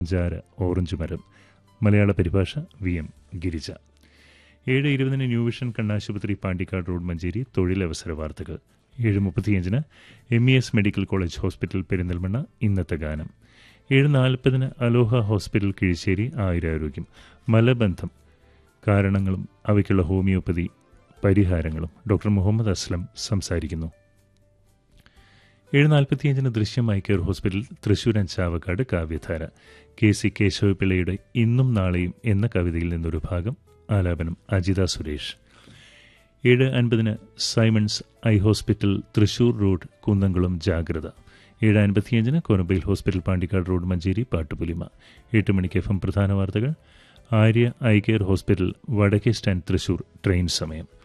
പഞ്ചാര ഓറഞ്ച് മരം. മലയാള പരിഭാഷ VM ഗിരിജ. 7:20 ന്യൂ വിഷൻ കണ്ണാശുപത്രി പാണ്ടിക്കാട് റോഡ് മഞ്ചേരി തൊഴിലവസര വാർത്തകൾ. 7:35 MES medical college hospital Perinthalmanna ഇന്നത്തെ ഗാനം. 7:40 അലോഹ ഹോസ്പിറ്റൽ കിഴിശ്ശേരി ആയുരാരോഗ്യം. മലബന്ധം കാരണങ്ങളും അവയ്ക്കുള്ള ഹോമിയോപ്പതി പരിഹാരങ്ങളും ഡോക്ടർ മുഹമ്മദ് അസ്ലം സംസാരിക്കുന്നു. 7:45 ദൃശ്യം eye care hospital Thrissur Chavakkad കാവ്യധാര. KC കേശവപിള്ളയുടെ ഇന്നും നാളെയും എന്ന കവിതയിൽ നിന്നൊരു ഭാഗം. ആലാപനം Ajitha Suresh. 7:50 Symons eye hospital Thrissur road Kunnamkulam ജാഗ്രത. 7:55 കോനബൈൽ ഹോസ്പിറ്റൽ പാണ്ടിക്കാട് റോഡ് മഞ്ചേരി പാട്ടുപുലിമ. 8 മണിക്ക് FM പ്രധാന വാർത്തകൾ. ആര്യ ഐ കെയർ ഹോസ്പിറ്റൽ വടക്കേ സ്റ്റാൻഡ് തൃശൂർ ട്രെയിൻ സമയം.